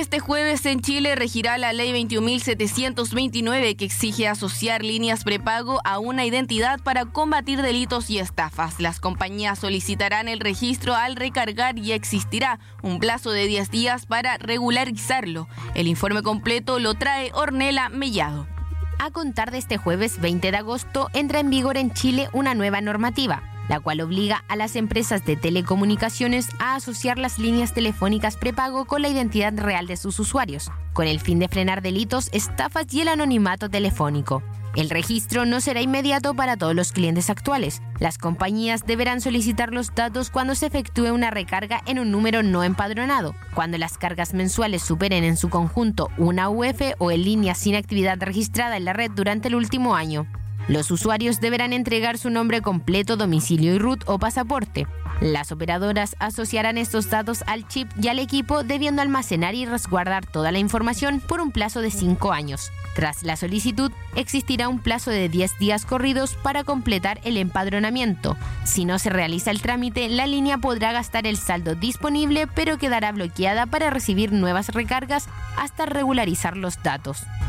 Este jueves en Chile regirá la ley 21.729 que exige asociar líneas prepago a una identidad para combatir delitos y estafas. Las compañías solicitarán el registro al recargar y existirá un plazo de 10 días para regularizarlo. El informe completo lo trae Ornella Mellado. A contar de este jueves 20 de agosto entra en vigor en Chile una nueva normativa, la cual obliga a las empresas de telecomunicaciones a asociar las líneas telefónicas prepago con la identidad real de sus usuarios, con el fin de frenar delitos, estafas y el anonimato telefónico. El registro no será inmediato para todos los clientes actuales. Las compañías deberán solicitar los datos cuando se efectúe una recarga en un número no empadronado, cuando las cargas mensuales superen en su conjunto una UF o en línea sin actividad registrada en la red durante el último año. Los usuarios deberán entregar su nombre completo, domicilio y RUT o pasaporte. Las operadoras asociarán estos datos al chip y al equipo, debiendo almacenar y resguardar toda la información por un plazo de 5 años. Tras la solicitud, existirá un plazo de 10 días corridos para completar el empadronamiento. Si no se realiza el trámite, la línea podrá gastar el saldo disponible, pero quedará bloqueada para recibir nuevas recargas hasta regularizar los datos.